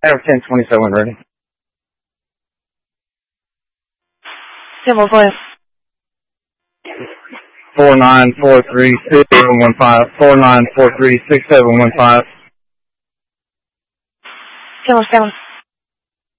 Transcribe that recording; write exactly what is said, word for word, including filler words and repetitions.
Air ten twenty-seven ready. Symbol voice. Four nine four three six seven one five. Four nine four three six seven one five. Symbol seven.